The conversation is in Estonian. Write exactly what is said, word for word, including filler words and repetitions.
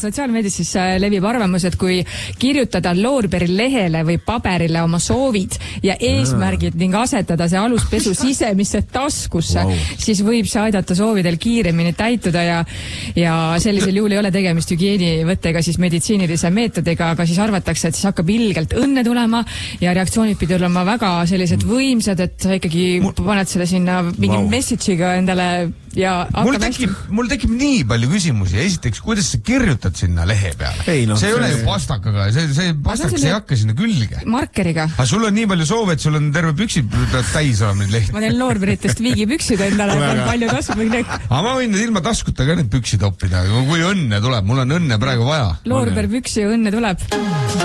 sotsiaalmeedias siis levib arvamus, et kui kirjutada loorberi lehele või paberile oma soovid ja eesmärgid ning asetada see aluspesu sisemisse taskusse, wow. siis võib see aidata soovidel kiiremini täituda ja, ja sellisel juhul ei ole tegemist hügieenivõttega, siis meditsiinilise meetodiga, aga siis arvatakse, et siis hakkab ilgelt õnne tulema ja reaktsioonid pidi olema väga sellised võimsad, et sa ikkagi mul... paned selle sinna mingi wow. message'iga endale ja mul tekib, mul tekib nii palju küsimusi. Esiteks, kuidas sa kirjutad sinna lehe peale? Ei, no, see ei ole ju pastakaga, see, see pastakas ei hakka sinna külge. Markeriga. Aga sul on nii palju soove, et sul on terve püksid täis olema neid lehti. Ma teen loorberitest viigipüksid endale, palju tasub. Aga ma võin ilma taskuta ka need püksid oppida, kui õnne tuleb. Mul on õnne praegu vaja. Loorberpüksi õnne tuleb.